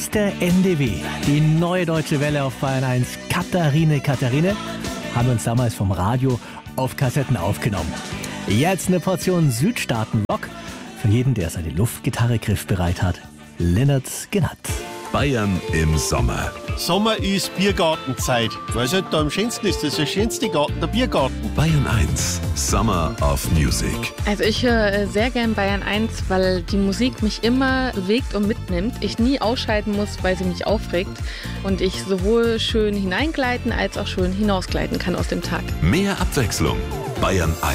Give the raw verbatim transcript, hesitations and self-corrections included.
Der N D W, die neue deutsche Welle auf Bayern eins, Katharine, Katharine, haben uns damals vom Radio auf Kassetten aufgenommen. Jetzt eine Portion Südstaaten-Rock für jeden, der seine Luftgitarre griffbereit hat. Lynyrd Skynyrd. Bayern im Sommer. Sommer ist Biergartenzeit, weil es halt da am schönsten ist. Das ist der schönste Garten, der Biergarten. Bayern eins, Summer of Music. Also ich höre sehr gern Bayern eins, weil die Musik mich immer bewegt und mitnimmt. Ich nie ausschalten muss, weil sie mich aufregt. Und ich sowohl schön hineingleiten als auch schön hinausgleiten kann aus dem Tag. Mehr Abwechslung. Bayern eins.